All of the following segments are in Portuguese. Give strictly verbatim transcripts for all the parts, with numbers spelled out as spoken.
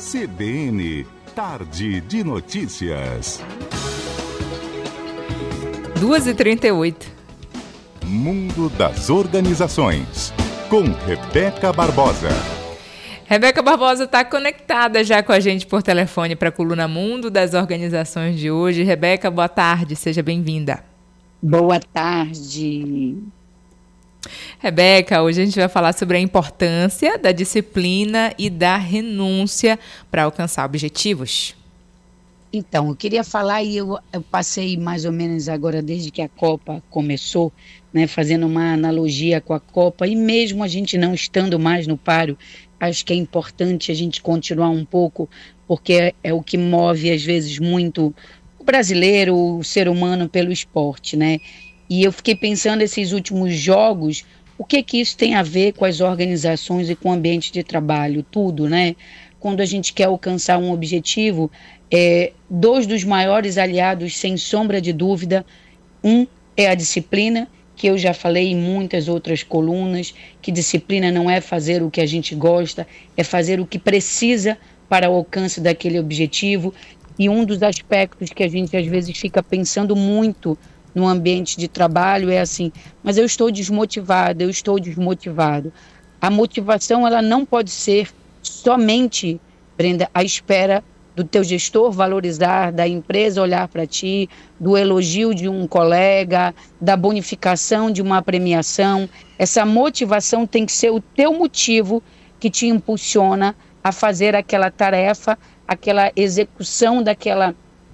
C B N, Tarde de Notícias. duas e trinta e oito. Mundo das Organizações, com Rebeca Barbosa. Rebeca Barbosa está conectada já com a gente por telefone para a coluna Mundo das Organizações de hoje. Rebeca, boa tarde, seja bem-vinda. Boa tarde. Rebeca, hoje a gente vai falar sobre a importância da disciplina e da renúncia para alcançar objetivos. Então, eu queria falar, e eu, eu passei mais ou menos agora desde que a Copa começou, né, fazendo uma analogia com a Copa, e mesmo a gente não estando mais no páreo, acho que é importante a gente continuar um pouco, porque é, é o que move às vezes muito o brasileiro, o ser humano pelo esporte, né? E eu fiquei pensando esses últimos jogos, o que que isso tem a ver com as organizações e com o ambiente de trabalho, tudo, né? Quando a gente quer alcançar um objetivo, é, dois dos maiores aliados, sem sombra de dúvida, um é a disciplina, que eu já falei em muitas outras colunas, que disciplina não é fazer o que a gente gosta, é fazer o que precisa para o alcance daquele objetivo. E um dos aspectos que a gente às vezes fica pensando muito no ambiente de trabalho é assim, mas eu estou desmotivada, eu estou desmotivado. A motivação, ela não pode ser somente, Brenda, à espera do teu gestor valorizar, da empresa olhar para ti, do elogio de um colega, da bonificação de uma premiação. Essa motivação tem que ser o teu motivo que te impulsiona a fazer aquela tarefa, aquela execução daquela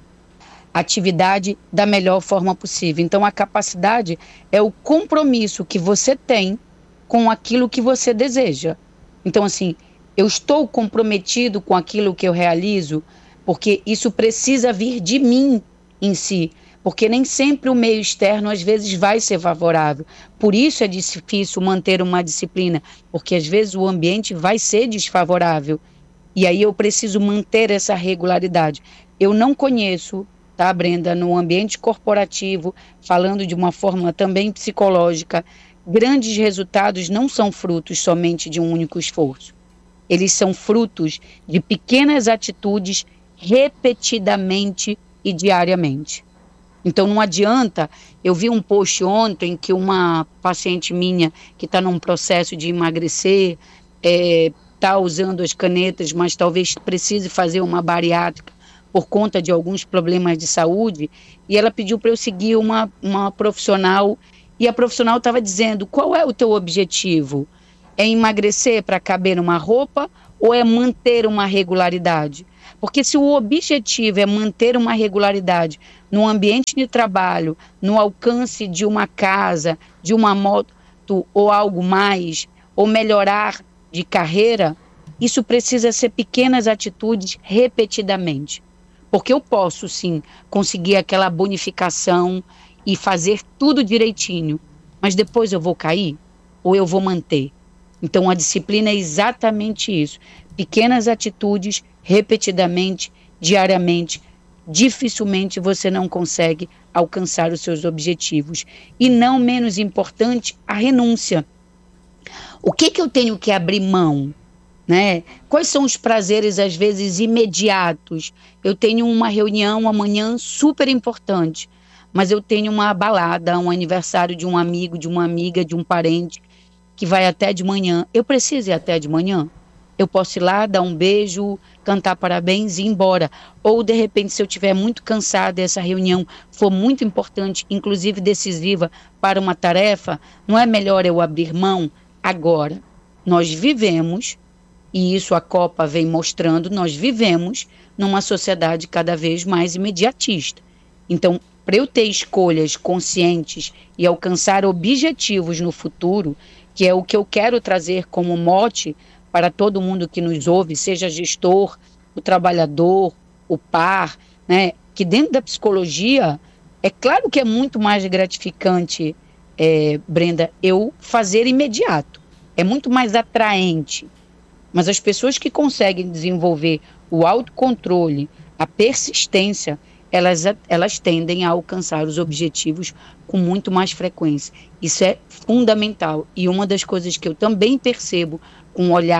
atividade da melhor forma possível. Então, a capacidade é o compromisso que você tem com aquilo que você deseja. Então, assim, eu estou comprometido com aquilo que eu realizo, porque isso precisa vir de mim em si, porque nem sempre o meio externo às vezes vai ser favorável. Por isso é difícil manter uma disciplina, porque às vezes o ambiente vai ser desfavorável. E aí eu preciso manter essa regularidade. Eu não conheço, tá, Brenda, no ambiente corporativo, falando de uma forma também psicológica, grandes resultados não são frutos somente de um único esforço. Eles são frutos de pequenas atitudes repetidamente e diariamente. Então não adianta, eu vi um post ontem que uma paciente minha que está num processo de emagrecer, está é, usando as canetas, mas talvez precise fazer uma bariátrica por conta de alguns problemas de saúde, e ela pediu para eu seguir uma, uma profissional, e a profissional estava dizendo, qual é o teu objetivo? É emagrecer para caber numa roupa ou é manter uma regularidade? Porque se o objetivo é manter uma regularidade no ambiente de trabalho, no alcance de uma casa, de uma moto ou algo mais, ou melhorar de carreira, isso precisa ser pequenas atitudes repetidamente. Porque eu posso, sim, conseguir aquela bonificação e fazer tudo direitinho, mas depois eu vou cair ou eu vou manter? Então, a disciplina é exatamente isso. Pequenas atitudes, repetidamente, diariamente, dificilmente você não consegue alcançar os seus objetivos. E não menos importante, a renúncia. O que que eu tenho que abrir mão? Né? Quais são os prazeres, às vezes, imediatos? Eu tenho uma reunião amanhã super importante, mas eu tenho uma balada, um aniversário de um amigo, de uma amiga, de um parente, que vai até de manhã. Eu preciso ir até de manhã? Eu posso ir lá, dar um beijo, cantar parabéns e ir embora. Ou, de repente, se eu estiver muito cansada e essa reunião for muito importante, inclusive decisiva para uma tarefa, não é melhor eu abrir mão agora? Nós vivemos, e isso a Copa vem mostrando, nós vivemos numa sociedade cada vez mais imediatista. Então, para eu ter escolhas conscientes e alcançar objetivos no futuro, que é o que eu quero trazer como mote para todo mundo que nos ouve, seja gestor, o trabalhador, o par, né? Que dentro da psicologia, é claro que é muito mais gratificante, é, Brenda, eu fazer imediato. É muito mais atraente. Mas as pessoas que conseguem desenvolver o autocontrole, a persistência, elas, elas tendem a alcançar os objetivos com muito mais frequência. Isso é fundamental. E uma das coisas que eu também percebo com um olhar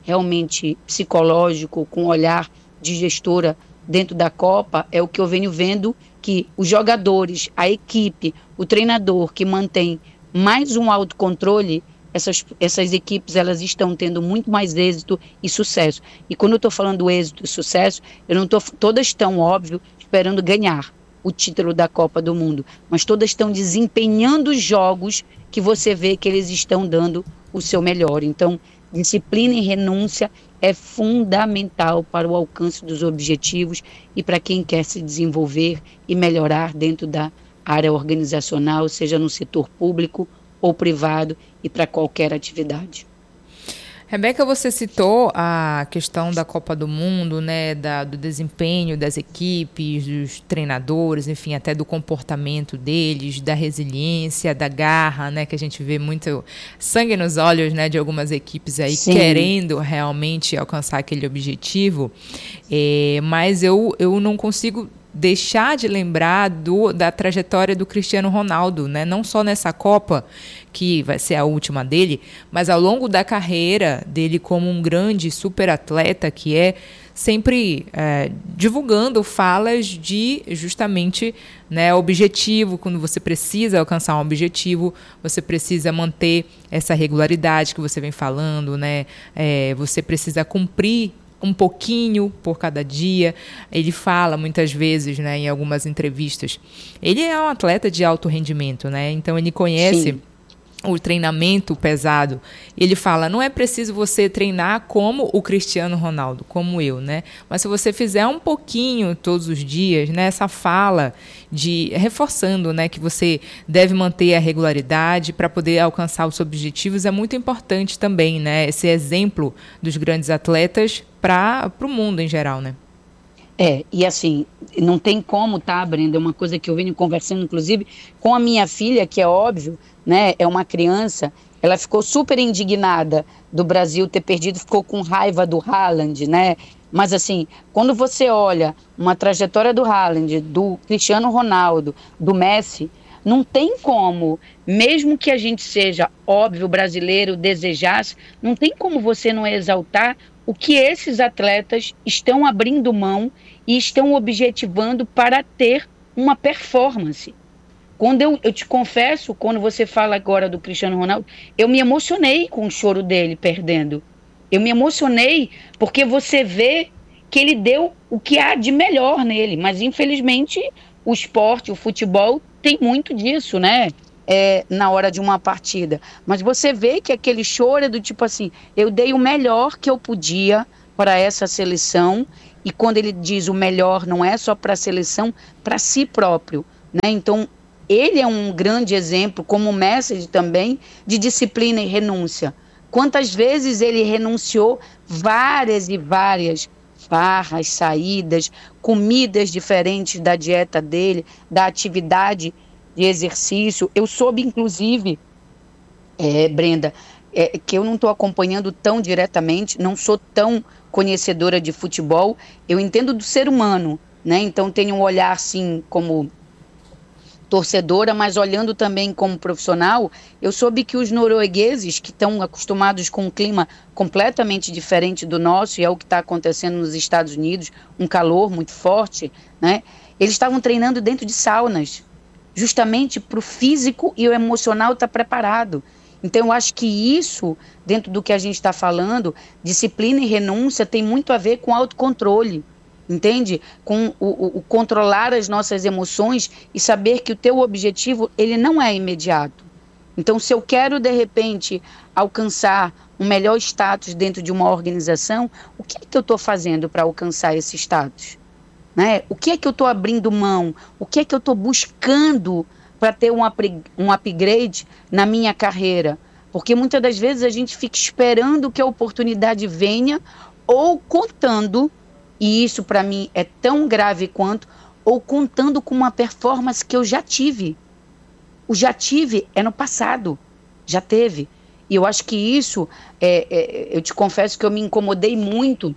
realmente psicológico, com olhar de gestora dentro da Copa, é o que eu venho vendo, que os jogadores, a equipe, o treinador que mantém mais um autocontrole, essas, essas equipes elas estão tendo muito mais êxito e sucesso. E quando eu estou falando êxito e sucesso, eu não tô, todas estão, óbvio, esperando ganhar o título da Copa do Mundo, mas todas estão desempenhando os jogos que você vê que eles estão dando o seu melhor. Então, disciplina e renúncia é fundamental para o alcance dos objetivos e para quem quer se desenvolver e melhorar dentro da área organizacional, seja no setor público ou privado e para qualquer atividade. Rebeca, você citou a questão da Copa do Mundo, né, da, do desempenho das equipes, dos treinadores, enfim, até do comportamento deles, da resiliência, da garra, né, que a gente vê muito sangue nos olhos, né, de algumas equipes aí Sim. querendo realmente alcançar aquele objetivo, é, mas eu, eu não consigo deixar de lembrar do, da trajetória do Cristiano Ronaldo, né? Não só nessa Copa, que vai ser a última dele, mas ao longo da carreira dele como um grande super atleta, que é sempre é, divulgando falas de justamente, né, objetivo. Quando você precisa alcançar um objetivo, você precisa manter essa regularidade que você vem falando, né? É, você precisa cumprir um pouquinho por cada dia. Ele fala muitas vezes, né, em algumas entrevistas. Ele é um atleta de alto rendimento, né? Então ele conhece Sim. o treinamento pesado. Ele fala, não é preciso você treinar como o Cristiano Ronaldo, como eu, né? Mas se você fizer um pouquinho todos os dias, né, essa fala de reforçando, né, que você deve manter a regularidade para poder alcançar os objetivos é muito importante também, né? Esse exemplo dos grandes atletas para o mundo em geral, né? É, e assim, não tem como, tá, Brenda? É uma coisa que eu venho conversando, inclusive, com a minha filha, que é óbvio, né, é uma criança, ela ficou super indignada do Brasil ter perdido, ficou com raiva do Haaland, né? Mas assim, quando você olha uma trajetória do Haaland, do Cristiano Ronaldo, do Messi, não tem como, mesmo que a gente seja, óbvio, brasileiro, desejasse, não tem como você não exaltar o que esses atletas estão abrindo mão e estão objetivando para ter uma performance. Quando eu, eu te confesso, quando você fala agora do Cristiano Ronaldo, eu me emocionei com o choro dele perdendo. Eu me emocionei porque você vê que ele deu o que há de melhor nele, mas infelizmente o esporte, o futebol tem muito disso, né? É, na hora de uma partida, mas você vê que aquele choro é do tipo assim, eu dei o melhor que eu podia para essa seleção, e quando ele diz o melhor não é só para a seleção, para si próprio, né? Então ele é um grande exemplo, como o Messi também, de disciplina e renúncia. Quantas vezes ele renunciou várias e várias farras, saídas, comidas diferentes da dieta dele, da atividade de exercício. Eu soube, inclusive, é, Brenda, é, que eu não estou acompanhando tão diretamente, não sou tão conhecedora de futebol, eu entendo do ser humano, né? Então tenho um olhar assim como torcedora, mas olhando também como profissional. Eu soube que os noruegueses, que estão acostumados com um clima completamente diferente do nosso, e é o que está acontecendo nos Estados Unidos, um calor muito forte, né? Eles estavam treinando dentro de saunas, justamente para o físico e o emocional estar preparado. Então eu acho que isso, dentro do que a gente está falando, disciplina e renúncia tem muito a ver com autocontrole, entende? Com o, o, o controlar as nossas emoções e saber que o teu objetivo, ele não é imediato. Então, se eu quero, de repente, alcançar um melhor status dentro de uma organização, o que é que eu estou fazendo para alcançar esse status? Né? O que é que eu estou abrindo mão? O que é que eu estou buscando para ter um, up, um upgrade na minha carreira? Porque muitas das vezes a gente fica esperando que a oportunidade venha, ou contando, e isso para mim é tão grave quanto, ou contando com uma performance que eu já tive. O já tive é no passado, já teve. E eu acho que isso, é, é, eu te confesso que eu me incomodei muito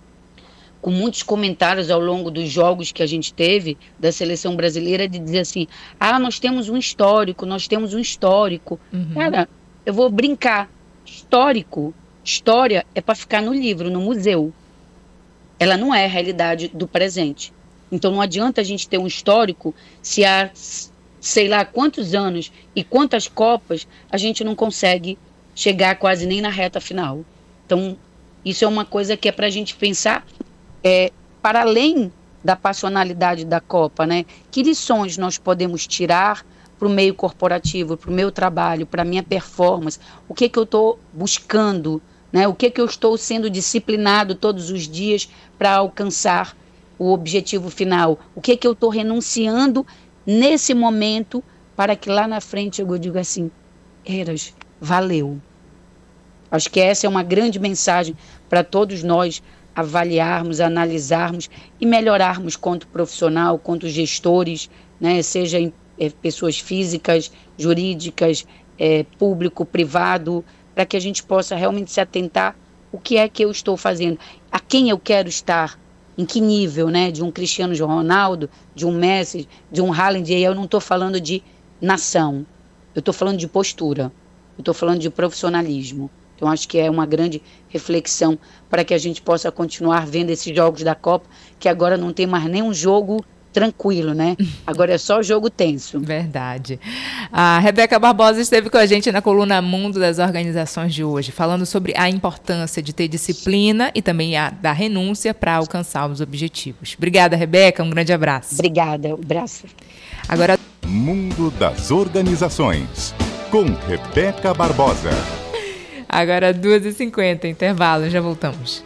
com muitos comentários ao longo dos jogos que a gente teve da seleção brasileira, de dizer assim, ah, nós temos um histórico, nós temos um histórico. Uhum. Cara, eu vou brincar, histórico, História é para ficar no livro, no museu. Ela não é a realidade do presente. Então não adianta a gente ter um histórico se há sei lá quantos anos e quantas Copas a gente não consegue chegar quase nem na reta final. Então isso é uma coisa que é para a gente pensar é, para além da passionalidade da Copa, né? Que lições nós podemos tirar para o meio corporativo, para o meu trabalho, para a minha performance? O que, que eu estou buscando, né? O que, que eu estou sendo disciplinado todos os dias para alcançar o objetivo final? O que, que eu estou renunciando nesse momento para que lá na frente eu diga assim, Eras, valeu. Acho que essa é uma grande mensagem para todos nós avaliarmos, analisarmos e melhorarmos quanto profissional, quanto gestores, né? Seja em é, pessoas físicas, jurídicas, é, público, privado, para que a gente possa realmente se atentar o que é que eu estou fazendo, a quem eu quero estar, em que nível, né? De um Cristiano Ronaldo, de um Messi, de um Haaland. E eu não estou falando de nação, eu estou falando de postura, eu estou falando de profissionalismo. Então acho que é uma grande reflexão para que a gente possa continuar vendo esses jogos da Copa, que agora não tem mais nenhum jogo tranquilo, né? Agora é só jogo tenso. Verdade. A Rebeca Barbosa esteve com a gente na coluna Mundo das Organizações de hoje, falando sobre a importância de ter disciplina e também a da renúncia para alcançar os objetivos. Obrigada, Rebeca. Um grande abraço. Obrigada. Um abraço. Agora... Mundo das Organizações, com Rebeca Barbosa. Agora duas e cinquenta, intervalo, já voltamos.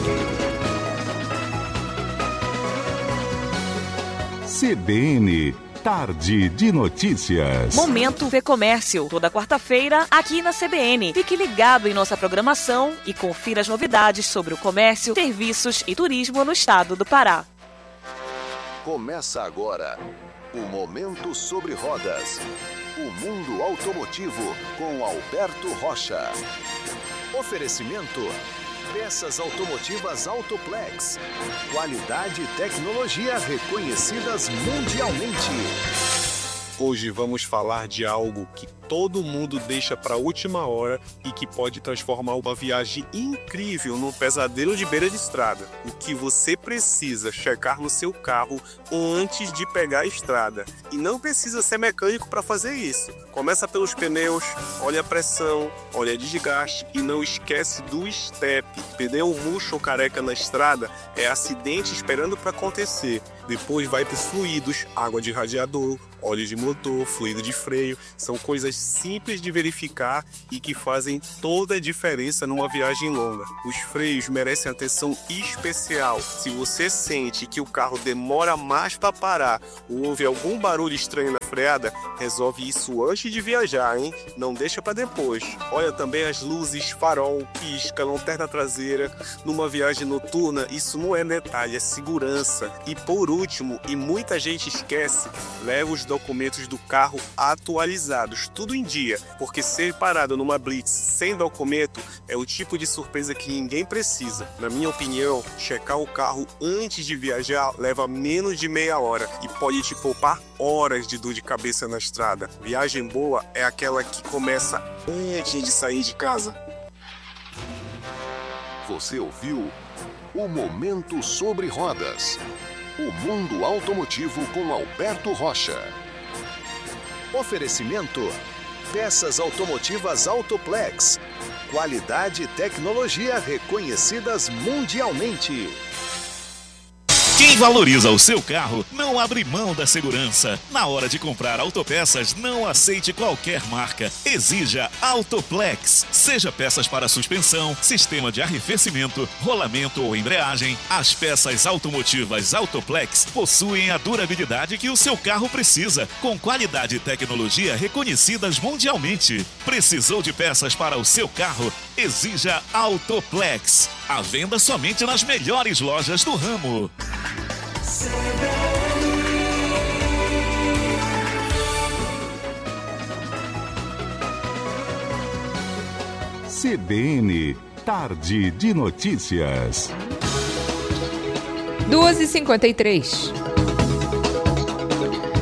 C B N, Tarde de Notícias. Momento Vê Comércio, toda quarta-feira aqui na C B N. Fique ligado em nossa programação e confira as novidades sobre o comércio, serviços e turismo no estado do Pará. Começa agora o Momento sobre Rodas. O mundo automotivo com Alberto Rocha. Oferecimento: peças automotivas Autoplex. Qualidade e tecnologia reconhecidas mundialmente. Hoje vamos falar de algo que todo mundo deixa para a última hora e que pode transformar uma viagem incrível num pesadelo de beira de estrada. O que você precisa checar no seu carro antes de pegar a estrada. E não precisa ser mecânico para fazer isso. Começa pelos pneus, olha a pressão, olha a desgaste e não esquece do step. Pneu murcho ou careca na estrada é acidente esperando para acontecer. Depois vai para os fluidos, água de radiador, óleo de motor, fluido de freio. São coisas simples de verificar e que fazem toda a diferença numa viagem longa. Os freios merecem atenção especial. Se você sente que o carro demora mais para parar ou houve algum barulho estranho na freada, resolve isso antes de viajar, hein? Não deixa para depois. Olha também as luzes, farol, pisca, lanterna traseira. Numa viagem noturna, isso não é detalhe, é segurança. E por último, e muita gente esquece, leva os documentos do carro atualizados, tudo em dia, porque ser parado numa blitz sem documento é o tipo de surpresa que ninguém precisa. Na minha opinião, checar o carro antes de viajar leva menos de meia hora e pode te poupar horas de dor de cabeça na estrada. Viagem boa é aquela que começa antes de sair de casa. Você ouviu o Momento sobre Rodas. O mundo automotivo com Alberto Rocha. Oferecimento: peças automotivas Autoplex. Qualidade e tecnologia reconhecidas mundialmente. Quem valoriza o seu carro não abre mão da segurança. Na hora de comprar autopeças, não aceite qualquer marca. Exija Autoplex. Seja peças para suspensão, sistema de arrefecimento, rolamento ou embreagem, as peças automotivas Autoplex possuem a durabilidade que o seu carro precisa, com qualidade e tecnologia reconhecidas mundialmente. Precisou de peças para o seu carro? Exija Autoplex. À venda somente nas melhores lojas do ramo. C B N, Tarde de Notícias. duas e cinquenta e três.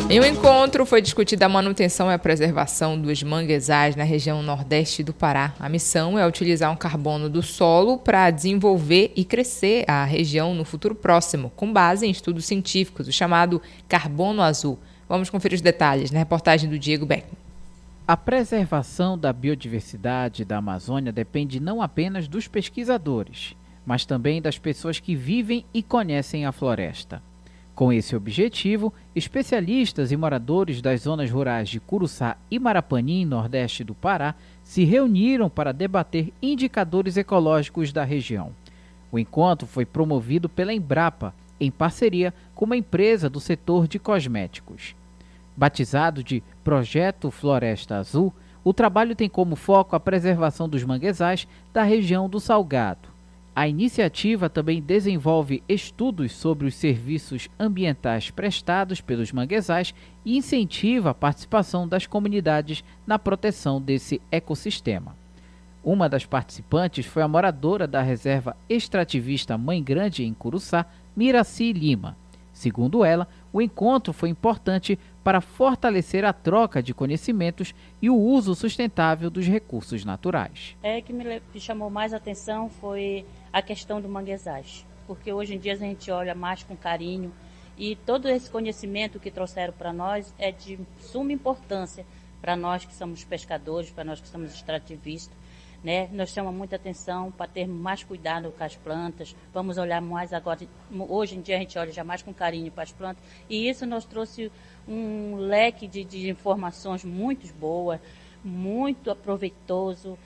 Em um encontro foi discutida a manutenção e a preservação dos manguezais na região nordeste do Pará. A missão é utilizar um carbono do solo para desenvolver e crescer a região no futuro próximo, com base em estudos científicos, o chamado carbono azul. Vamos conferir os detalhes na reportagem do Diego Beckman. A preservação da biodiversidade da Amazônia depende não apenas dos pesquisadores, mas também das pessoas que vivem e conhecem a floresta. Com esse objetivo, especialistas e moradores das zonas rurais de Curuçá e Marapanim, nordeste do Pará, se reuniram para debater indicadores ecológicos da região. O encontro foi promovido pela Embrapa, em parceria com uma empresa do setor de cosméticos. Batizado de Projeto Floresta Azul, o trabalho tem como foco a preservação dos manguezais da região do Salgado. A iniciativa também desenvolve estudos sobre os serviços ambientais prestados pelos manguezais e incentiva a participação das comunidades na proteção desse ecossistema. Uma das participantes foi a moradora da reserva extrativista Mãe Grande, em Curuçá, Miraci Lima. Segundo ela, o encontro foi importante para fortalecer a troca de conhecimentos e o uso sustentável dos recursos naturais. É que me chamou mais atenção foi a questão do manguezais, porque hoje em dia a gente olha mais com carinho e todo esse conhecimento que trouxeram para nós é de suma importância para nós que somos pescadores, para nós que somos extrativistas. Né? Nós chamamos muita atenção para termos mais cuidado com as plantas, vamos olhar mais agora, hoje em dia a gente olha já mais com carinho para as plantas, e isso nos trouxe um leque de, de informações muito boas, muito proveitoso,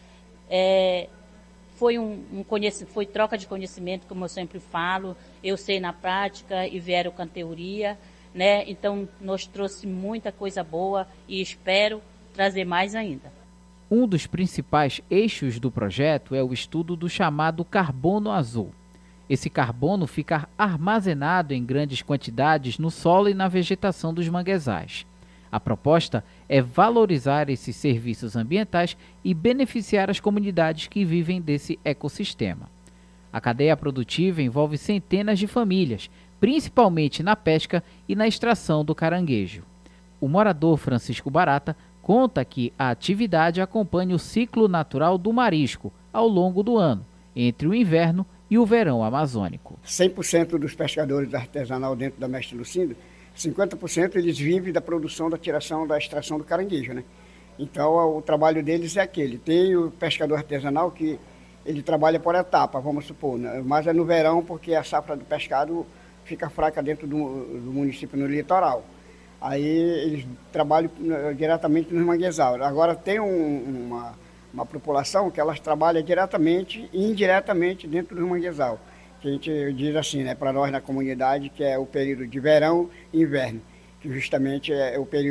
é, foi, um, um foi troca de conhecimento, como eu sempre falo, eu sei na prática e vieram com a teoria, né? Então nos trouxe muita coisa boa e espero trazer mais ainda. Um dos principais eixos do projeto é o estudo do chamado carbono azul. Esse carbono fica armazenado em grandes quantidades no solo e na vegetação dos manguezais. A proposta é valorizar esses serviços ambientais e beneficiar as comunidades que vivem desse ecossistema. A cadeia produtiva envolve centenas de famílias, principalmente na pesca e na extração do caranguejo. O morador Francisco Barata conta que a atividade acompanha o ciclo natural do marisco ao longo do ano, entre o inverno e o verão amazônico. cem por cento dos pescadores artesanal dentro da Mestre Lucindo, cinquenta por cento eles vivem da produção, da tiração, da extração do caranguejo, né? Então o trabalho deles é aquele. Tem o pescador artesanal que ele trabalha por etapa, vamos supor, né? Mas é no verão porque a safra do pescado fica fraca dentro do, do município, no litoral. Aí eles trabalham diretamente nos manguezais. Agora tem um, uma, uma população que elas trabalham diretamente e indiretamente dentro dos manguezais. Que a gente diz assim, né, para nós na comunidade, que é o período de verão e inverno, que justamente é o período